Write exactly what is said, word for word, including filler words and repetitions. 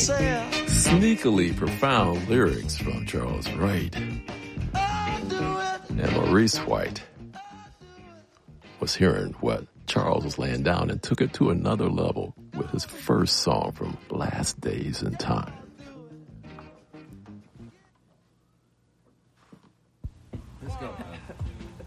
Sneakily profound lyrics from Charles Wright. And Maurice White was hearing what Charles was laying down and took it to another level with his first song from Last Days in Time. Let's go.